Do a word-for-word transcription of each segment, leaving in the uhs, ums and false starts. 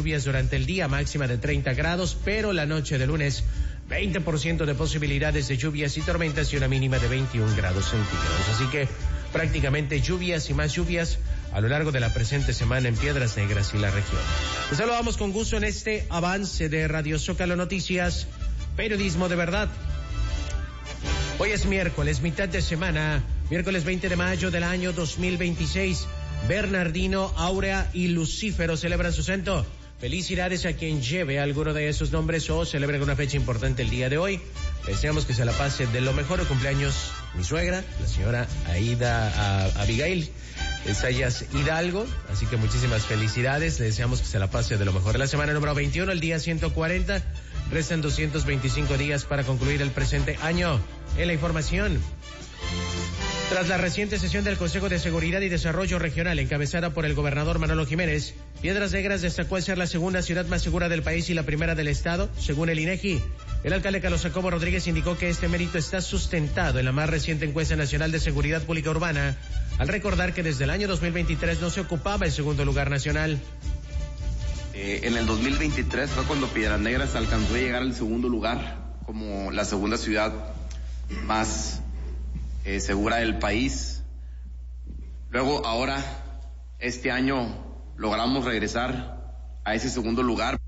lluvias durante el día, máxima de treinta grados, pero la noche de lunes, veinte por ciento de posibilidades de lluvias y tormentas y una mínima de veintiún grados centígrados. Así que prácticamente lluvias y más lluvias a lo largo de la presente semana en Piedras Negras y la región. Les saludamos con gusto en este avance de Radio Zócalo Noticias, periodismo de verdad. Hoy es miércoles, mitad de semana, miércoles veinte de mayo del año dos mil veintiséis. Bernardino, Áurea y Lucífero celebran su santo. Felicidades a quien lleve alguno de esos nombres o celebre una fecha importante el día de hoy. Deseamos que se la pase de lo mejor. De cumpleaños mi suegra, la señora Aida a, Abigail Sayas Hidalgo, así que muchísimas felicidades. Le deseamos que se la pase de lo mejor. La semana número veintiuno, el día ciento cuarenta, restan doscientos veinticinco días para concluir el presente año. En la información, tras la reciente sesión del Consejo de Seguridad y Desarrollo Regional encabezada por el gobernador Manolo Jiménez, Piedras Negras destacó ser la segunda ciudad más segura del país y la primera del estado, según el INEGI. El alcalde Carlos Jacobo Rodríguez indicó que este mérito está sustentado en la más reciente encuesta nacional de seguridad pública urbana, al recordar que desde el año dos mil veintitrés no se ocupaba el segundo lugar nacional. Eh, en el dos mil veintitrés fue cuando Piedras Negras alcanzó a llegar al segundo lugar como la segunda ciudad más Eh, segura del país. Luego, ahora, este año, logramos regresar a ese segundo lugar.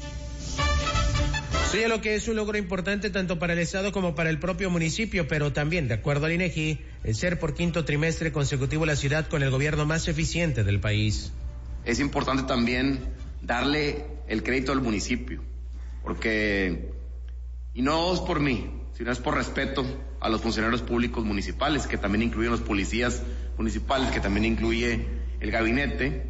Sí, lo que es un logro importante tanto para el Estado como para el propio municipio, pero también, de acuerdo al INEGI, el ser por quinto trimestre consecutivo la ciudad con el gobierno más eficiente del país. Es importante también darle el crédito al municipio, porque, y no es por mí, sino es por respeto a los funcionarios públicos municipales, que también incluyen los policías municipales, que también incluye el gabinete.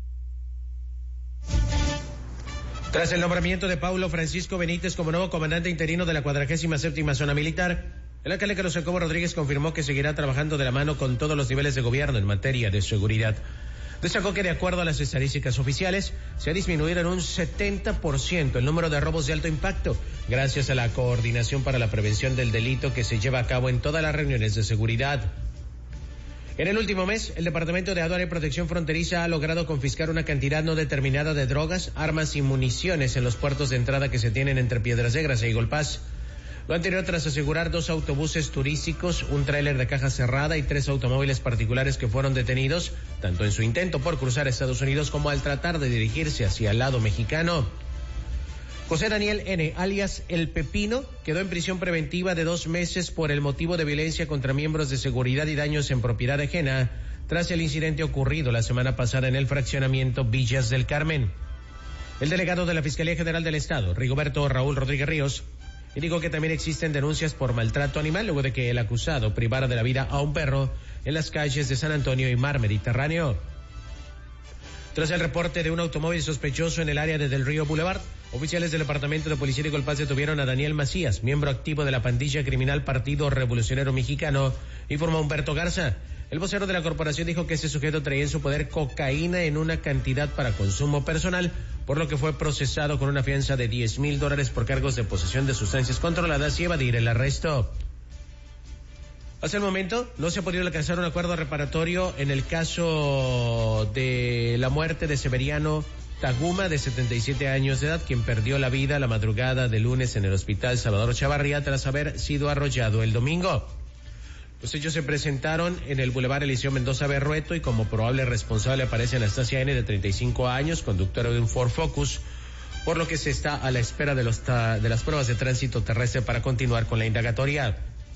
Tras el nombramiento de Paulo Francisco Benítez como nuevo comandante interino de la cuadragésima séptima zona militar, el alcalde Carlos Jacobo Rodríguez confirmó que seguirá trabajando de la mano con todos los niveles de gobierno en materia de seguridad. Destacó que de acuerdo a las estadísticas oficiales, se ha disminuido en un setenta por ciento el número de robos de alto impacto, gracias a la coordinación para la prevención del delito que se lleva a cabo en todas las reuniones de seguridad. En el último mes, el Departamento de Aduana y Protección Fronteriza ha logrado confiscar una cantidad no determinada de drogas, armas y municiones en los puertos de entrada que se tienen entre Piedras Negras e Eagle Pass. Lo anterior tras asegurar dos autobuses turísticos, un tráiler de caja cerrada y tres automóviles particulares que fueron detenidos, tanto en su intento por cruzar a Estados Unidos como al tratar de dirigirse hacia el lado mexicano. José Daniel N., alias El Pepino, quedó en prisión preventiva de dos meses por el motivo de violencia contra miembros de seguridad y daños en propiedad ajena, tras el incidente ocurrido la semana pasada en el fraccionamiento Villas del Carmen. El delegado de la Fiscalía General del Estado, Rigoberto Raúl Rodríguez Ríos, indicó que también existen denuncias por maltrato animal luego de que el acusado privara de la vida a un perro en las calles de San Antonio y Mar Mediterráneo. Tras el reporte de un automóvil sospechoso en el área de Del Río Boulevard, oficiales del Departamento de Policía de Eagle Pass detuvieron a Daniel Macías, miembro activo de la pandilla criminal Partido Revolucionario Mexicano, informó Humberto Garza. El vocero de la corporación dijo que ese sujeto traía en su poder cocaína en una cantidad para consumo personal, por lo que fue procesado con una fianza de diez mil dólares por cargos de posesión de sustancias controladas y evadir el arresto. Hasta el momento no se ha podido alcanzar un acuerdo reparatorio en el caso de la muerte de Severiano Taguma, de setenta y siete años de edad, quien perdió la vida la madrugada de lunes en el Hospital Salvador Chavarría tras haber sido arrollado el domingo. Los hechos se presentaron en el Boulevard Eliseo Mendoza Berrueto y como probable responsable aparece Anastasia N., de treinta y cinco años, conductora de un Ford Focus, por lo que se está a la espera de, los ta- de las pruebas de tránsito terrestre para continuar con la indagatoria.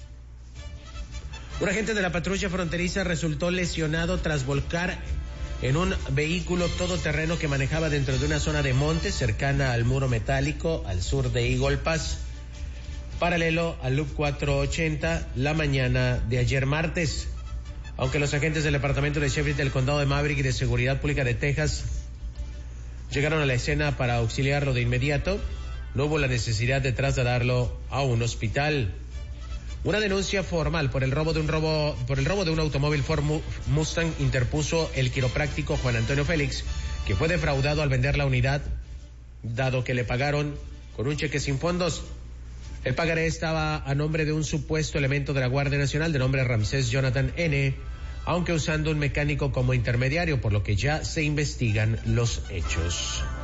Un agente de la patrulla fronteriza resultó lesionado tras volcar en un vehículo todoterreno que manejaba dentro de una zona de montes cercana al muro metálico al sur de Eagle Pass, paralelo al Loop cuatrocientos ochenta, la mañana de ayer martes. Aunque los agentes del Departamento de Sheriff del Condado de Maverick y de Seguridad Pública de Texas llegaron a la escena para auxiliarlo de inmediato, no hubo la necesidad de trasladarlo a un hospital. Una denuncia formal por el robo de un robo por el robo de un automóvil Ford Mustang interpuso el quiropráctico Juan Antonio Félix, que fue defraudado al vender la unidad, dado que le pagaron con un cheque sin fondos. El pagaré estaba a nombre de un supuesto elemento de la Guardia Nacional de nombre Ramsés Jonathan N., aunque usando un mecánico como intermediario, por lo que ya se investigan los hechos.